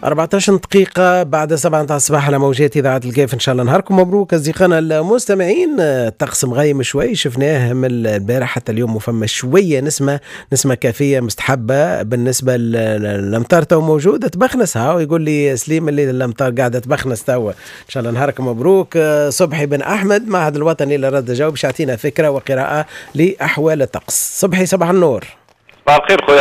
14 دقيقة بعد 7 الصباح على موجات إذاعة الكيف. إن شاء الله نهاركم مبروك أصدقائنا المستمعين. الطقس مغيم شوي، شفناه من البارح حتى اليوم، وفما شوية نسمة كافية مستحبة بالنسبة للأمطار. تو موجودة تبخنس، ها ويقول لي سليم اللي الأمطار قاعدة تبخنس توا. إن شاء الله نهاركم مبروك. صبحي بن أحمد معهد الوطني للرد الجوي باش يعطينا فكرة وقراءة لأحوال الطقس. صبحي صباح النور. صباح الخير خويا